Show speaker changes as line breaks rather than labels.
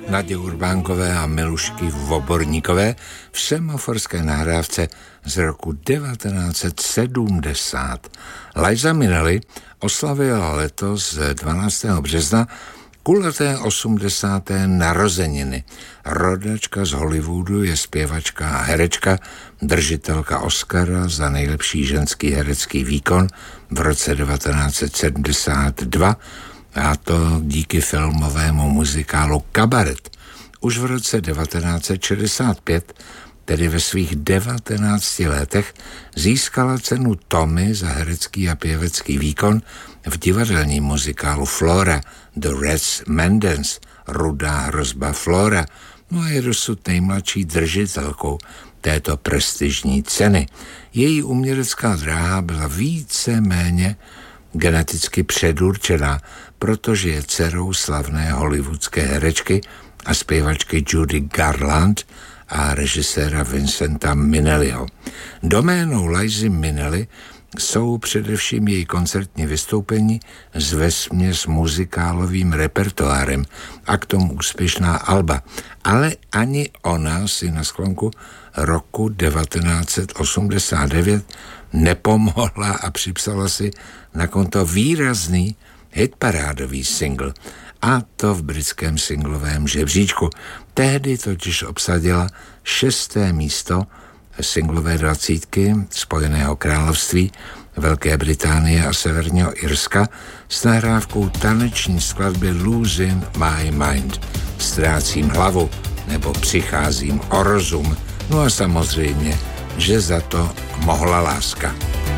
Nadě Urbánkové a Milušky Voborníkové v semaforské nahrávce z roku 1970. Liza Minnelli oslavila letos 12. března kulaté 80. narozeniny. Rodačka z Hollywoodu, je zpěvačka a herečka, držitelka Oscara za nejlepší ženský herecký výkon v roce 1972, a to díky filmovému muzikálu Kabaret. Už v roce 1965, tedy ve svých 19 letech, získala cenu Tony za herecký a pěvecký výkon v divadelním muzikálu Flora, The Reds Mendens, Rudá hrozba Flora, no a je dosud nejmladší držitelkou této prestižní ceny. Její umělecká dráha byla více-méně geneticky předurčená, protože je dcerou slavné hollywoodské herečky a zpěvačky Judy Garland a režiséra Vincenta Minnelliho. Doménou Lizy Minnelli jsou především její koncertní vystoupení s vesměs muzikálovým repertoárem a k tomu úspěšná alba. Ale ani ona si na sklonku roku 1989 nepomohla a připsala si na konto výrazný hitparádový single, a to v britském singlovém žebříčku. Tehdy totiž obsadila 6. místo singlové 20 Spojeného království, Velké Británie a Severního Irska s nahrávkou taneční skladby Losing My Mind, ztrácím hlavu nebo přicházím o rozum. No a samozřejmě, že za to mohla láska.